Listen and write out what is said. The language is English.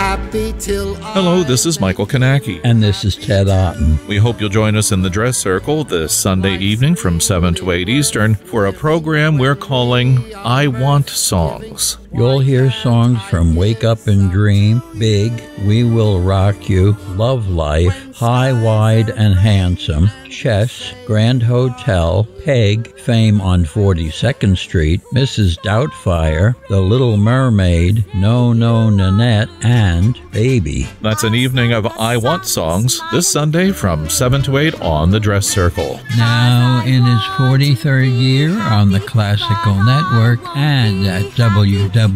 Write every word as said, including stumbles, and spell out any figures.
happy till I... Hello, this is Michael Kanaki. And this is Ted Otten. We hope you'll join us in the Dress Circle this Sunday evening from seven to eight Eastern for a program we're calling I Want Songs. You'll hear songs from Wake Up and Dream, Big, We Will Rock You, Love Life, High, Wide, and Handsome, Chess, Grand Hotel, Peg, Fame on forty-second Street, Missus Doubtfire, The Little Mermaid, No No Nanette, and Baby. That's an evening of I Want Songs this Sunday from seven to eight on the Dress Circle. Now in his forty-third year on the Classical Network and at w w w